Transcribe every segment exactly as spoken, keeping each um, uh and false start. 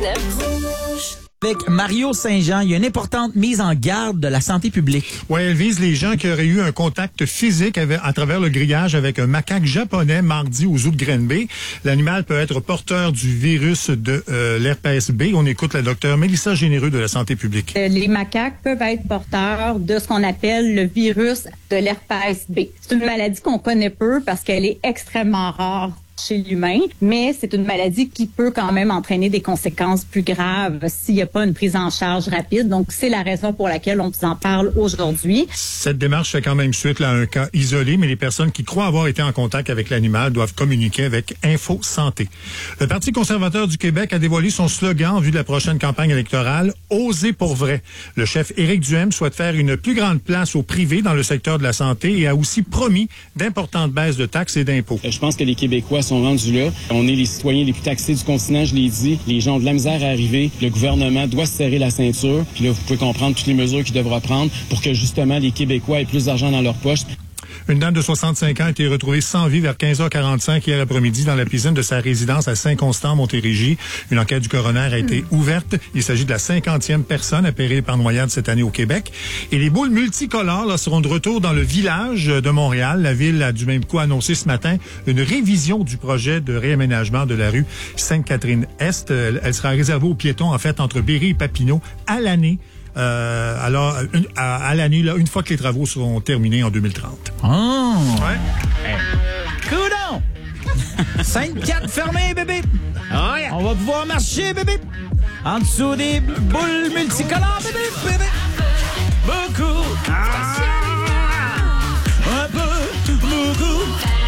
Avec Mario Saint-Jean, il y a une importante mise en garde de la santé publique. Oui, elle vise les gens qui auraient eu un contact physique avec, à travers le grillage avec un macaque japonais mardi au zoo de Granby. L'animal peut être porteur du virus de euh, l'herpès B. On écoute la docteure Mélissa Généreux de la santé publique. Les macaques peuvent être porteurs de ce qu'on appelle le virus de l'herpès B. C'est une maladie qu'on connaît peu parce qu'elle est extrêmement rare chez l'humain, mais c'est une maladie qui peut quand même entraîner des conséquences plus graves s'il n'y a pas une prise en charge rapide. Donc, c'est la raison pour laquelle on vous en parle aujourd'hui. Cette démarche fait quand même suite là, à un cas isolé, mais les personnes qui croient avoir été en contact avec l'animal doivent communiquer avec Info Santé. Le Parti conservateur du Québec a dévoilé son slogan en vue de la prochaine campagne électorale, « Oser pour vrai ». Le chef Éric Duhaime souhaite faire une plus grande place au privé dans le secteur de la santé et a aussi promis d'importantes baisses de taxes et d'impôts. Je pense que les Québécois sont rendus là. On est les citoyens les plus taxés du continent, je l'ai dit. Les gens ont de la misère à arriver. Le gouvernement doit se serrer la ceinture. Puis là, vous pouvez comprendre toutes les mesures qu'il devra prendre pour que justement les Québécois aient plus d'argent dans leur poche. Une dame de soixante-cinq ans a été retrouvée sans vie vers quinze heures quarante-cinq hier après-midi dans la piscine de sa résidence à Saint-Constant, Montérégie. Une enquête du coroner a été ouverte. Il s'agit de la cinquantième personne à périr par noyade cette année au Québec. Et les boules multicolores là, seront de retour dans le village de Montréal. La ville a du même coup annoncé ce matin une révision du projet de réaménagement de la rue Sainte-Catherine-Est. Elle sera réservée aux piétons, en fait, entre Berry et Papineau à l'année. Euh, alors, une, à, à l'année, là, une fois que les travaux seront terminés en deux mille trente. Oh! Ouais. Hey. Coudon! Sainte-Cat fermée, bébé! Oh, yeah. On va pouvoir marcher, bébé! En dessous des boules multicolores, bébé! Bébé! Beaucoup! Ah! Un peu! Beaucoup!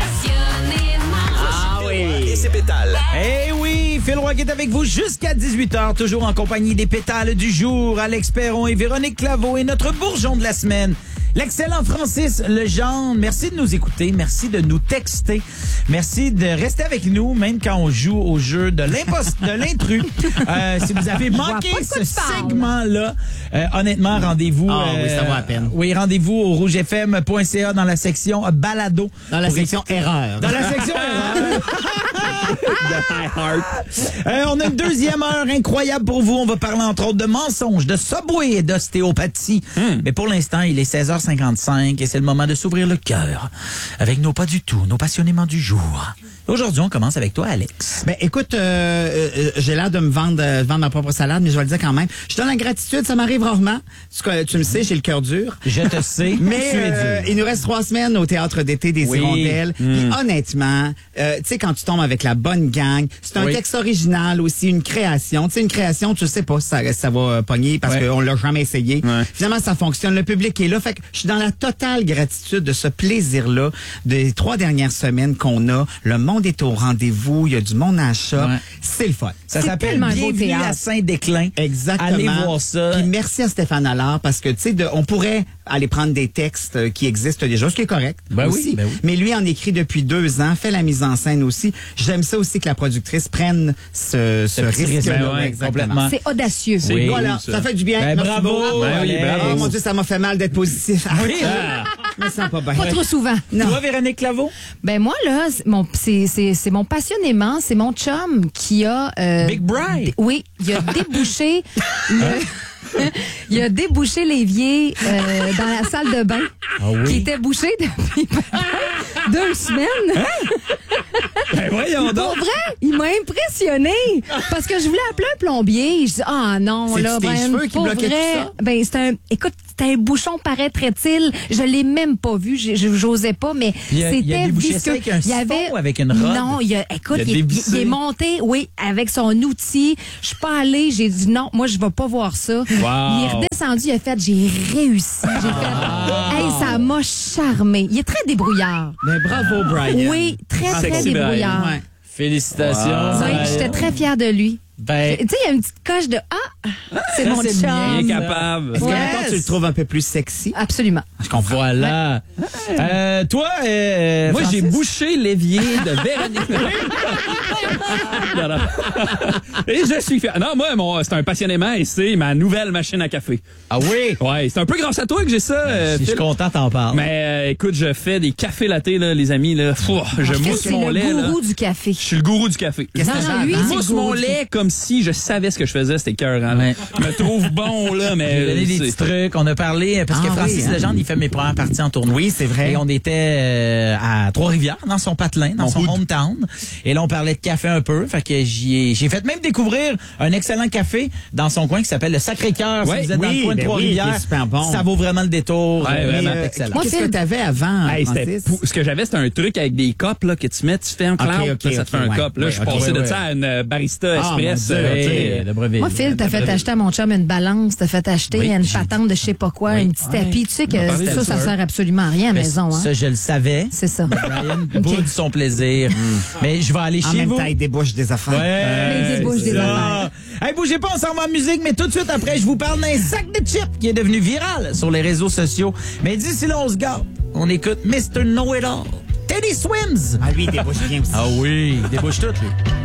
Ah oui! Et c'est Pétales. Eh oui! Phil Roy est avec vous jusqu'à dix-huit heures, toujours en compagnie des pétales du jour, Alex Perron et Véronique Claveau et notre bourgeon de la semaine, l'excellent Francis Legendre. Merci de nous écouter, merci de nous texter, merci de rester avec nous, même quand on joue au jeu de l'impost, de l'intrus. Euh, si vous avez manqué ce segment-là, euh, honnêtement, rendez-vous. Ah euh, oui, ça vaut la peine. Oui, rendez-vous au rouge f m point c a dans la section balado. Dans la section écouter. Erreur. Dans la section erreur. Euh, on a une deuxième heure incroyable pour vous. On va parler entre autres de mensonges, de Subway et d'ostéopathie. Mm. Mais pour l'instant, il est seize heures cinquante-cinq et c'est le moment de s'ouvrir le cœur avec nos pas du tout, nos passionnément du jour. Aujourd'hui, on commence avec toi, Alex. Ben, écoute, euh, euh, j'ai l'air de me vendre, euh, vendre ma propre salade, mais je vais le dire quand même. Je donne la gratitude, ça m'arrive rarement. Tu, tu me sais, j'ai le cœur dur. Je te sais. Mais tu es euh, dur. Il nous reste trois semaines au Théâtre d'été des oui. Hirondelles. Mm. Puis honnêtement, euh, tu sais, quand tu tombes avec la bonne gang, c'est un oui. texte original aussi, une création. Tu sais, une création, tu sais pas si ça, ça va pogner parce ouais. qu'on l'a jamais essayé. Ouais. Finalement, ça fonctionne. Le public est là. Fait que je suis dans la totale gratitude de ce plaisir-là des trois dernières semaines qu'on a. Le monde est au rendez-vous, il y a du monde à achat. Ouais. C'est le fun. Ça s'appelle Bienvenue à Saint-Déclin. Exactement. Allez voir ça. Puis merci à Stéphane Allard parce que, tu sais, on pourrait aller prendre des textes qui existent déjà, ce qui est correct ben aussi. Oui, ben oui. Mais lui en écrit depuis deux ans, fait la mise en scène aussi. J'aime ça aussi que la productrice prenne ce, ce risque-là. Ben ouais, complètement. C'est audacieux. C'est oui, voilà, ça. ça fait du bien. Ben merci bravo. Ben oui, bravo. Oh mon Dieu, ça m'a fait mal d'être positif. Oui. Ah, je me sens pas bien. Pas trop souvent. Non. Toi, Véronique Claveau? Ben moi, là, mon, c'est, c'est, c'est mon passionnément, c'est mon chum qui a... Euh, Big Bride. D- oui, il a débouché le... Il a débouché l'évier euh, dans la salle de bain ah oui. qui était bouché depuis deux semaines. Hein? Ben voyons donc. Pour vrai, il m'a impressionné parce que je voulais appeler un plombier. Je dis ah non c'est là, tes ben cheveux qui pour bloquaient vrai, tout ça? ben c'est un, écoute, c'était un bouchon paraîtrait-il. Je l'ai même pas vu, je, je j'osais pas, mais il a, c'était il a débouché visqueux. Ça avec un il y avait ou avec une rod. Non, il a, écoute, il, a il, il, il est monté, oui, avec son outil. Je suis pas allée, j'ai dit non, moi je vais pas voir ça. Wow. Il est redescendu, il a fait, j'ai réussi, j'ai fait, hey, ça m'a charmé. Il est très débrouillard. Mais bravo, Brian. Oui, très, très Sexy débrouillard. Ouais. Félicitations. Wow. Oui, j'étais très fière de lui. Ben, tu sais, il y a une petite coche de ah, c'est mon chum. Il est capable. Est-ce Yes. que maintenant tu le trouves un peu plus sexy? Absolument. Je comprends. Voilà. Euh, toi, euh, moi, Francis? j'ai bouché l'évier de Véronique. Non, non. Et je suis fier. Non, moi, mon, c'est un passionnément et c'est ma nouvelle machine à café. Ah oui? Ouais, c'est un peu grâce à toi que j'ai ça. Euh, Je suis content t'en parler. Mais euh, écoute, je fais des cafés latte, là, les amis. Là. Fou, je mousse C'est mon le lait. gourou Là. du café. Je suis le gourou du café. Non, non, lui, Je c'est le mousse gourou mon du lait comme si je savais ce que je faisais. C'était cœur. Ouais. Je me trouve bon, là, mais... J'ai donné des c'est- petits trucs. On a parlé, parce que Ah Francis oui, hein? Legendre, il fait mes premières parties en tournoi. Oui, c'est vrai. Et on était euh, à Trois-Rivières, dans son patelin, dans Mon son hood. hometown. Et là, on parlait de café un peu. Fait que j'y ai- j'ai fait même découvrir un excellent café dans son coin qui s'appelle le Sacré-Cœur. Ouais, si vous êtes dans oui, le coin de ben oui, Trois-Rivières, qui est super bon. ça vaut vraiment le détour. Ouais, Euh, vraiment. c'est Euh, excellent. Moi, Qu'est-ce Phil- que t'avais avant, Hey, c'était Francis? pou- ce que j'avais, c'était un truc avec des copes là, que tu mets, tu fais un cloud, ok, là, ça te fait ok, un ouais. cop. Là, Ouais, je suis ok, passé ouais, de ouais. ça à une euh, barista Ah, express. mon Dieu, euh, ok. euh, Le brevet. Moi, Phil, t'as fait acheter à mon chum une balance, t'as fait acheter Oui, une j'ai- patente de je sais pas quoi, un petit tapis. Tu sais que On a parlé ça, de ça ça. sert absolument à rien à la Mais maison. Hein? Ça, je le savais. C'est ça. Brian boude son plaisir. Mais je vais aller En chez même vous. temps, il débouche des affaires. Ouais, Les débouches c'est des ça. Hey, bougez pas, on s'en va en musique, mais tout de suite après, je vous parle d'un sac de chips qui est devenu viral sur les réseaux sociaux. Mais d'ici là, on se garde. On écoute mister Know-It-All. Teddy Swims. Ah, lui, il débouche bien aussi. Ah oui, il débouche tout, lui.